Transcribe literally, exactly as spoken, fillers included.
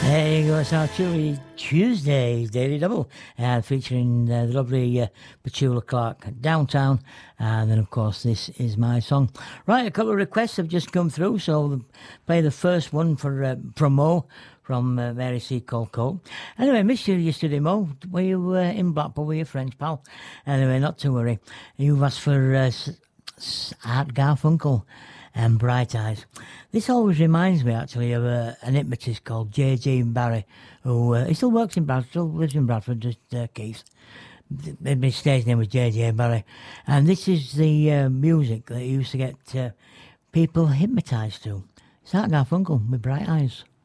There you go, it's our Chewy Tuesday Daily Double, uh, featuring uh, the lovely uh, Petula Clark, Downtown, and then of course this is my song. Right, a couple of requests have just come through, so we'll play the first one for uh, from Mo, from uh, Mary C. Colcoat. Anyway, missed you yesterday, Mo. Were you uh, in Blackpool with your French pal? Anyway, not to worry. You've asked for uh, S- S- Art Garfunkel and Bright Eyes. This always reminds me, actually, of uh, an hypnotist called J J Barry, who uh, he still works in Bradford, still lives in Bradford, just uh, Keith. His stage name was J J Barry. And this is the uh, music that he used to get uh, people hypnotised to. It's Art Garfunkel with Bright Eyes.